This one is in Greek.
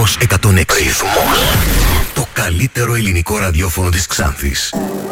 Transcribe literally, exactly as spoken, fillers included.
Ρυθμός εκατόν έξι. Ρυθμός. Το καλύτερο ελληνικό ραδιόφωνο της Ξάνθης.